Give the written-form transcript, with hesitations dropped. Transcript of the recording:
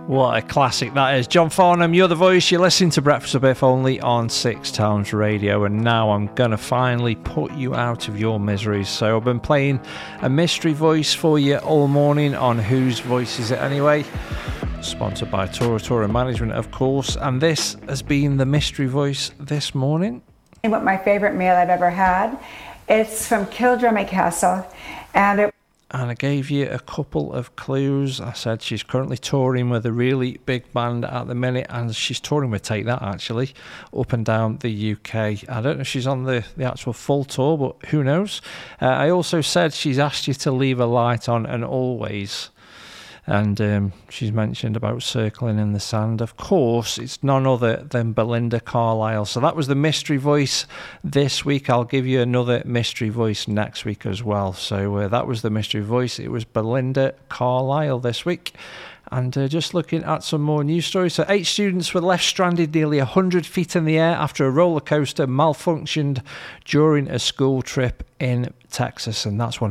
What a classic that is. John Farnham, You're the Voice. You're listening to Breakfast with Biff only on Six Towns Radio. And now I'm going to finally put you out of your miseries. So I've been playing a mystery voice for you all morning on Whose Voice Is It Anyway? Sponsored by Tora Management, of course. And this has been the mystery voice this morning. What my favourite meal I've ever had. It's from Kildrummy Castle. And I gave you a couple of clues. I said she's currently touring with a really big band at the minute, and she's touring with Take That, actually, up and down the UK. I don't know if she's on the actual full tour, but who knows? I also said she's asked you to leave a light on and always. And she's mentioned about circling in the sand. Of course, it's none other than Belinda Carlisle. So that was the mystery voice this week. I'll give you another mystery voice next week as well. So that was the mystery voice. It was Belinda Carlisle this week. And just looking at some more news stories. So 8 students were left stranded nearly 100 feet in the air after a roller coaster malfunctioned during a school trip in Texas. And that's one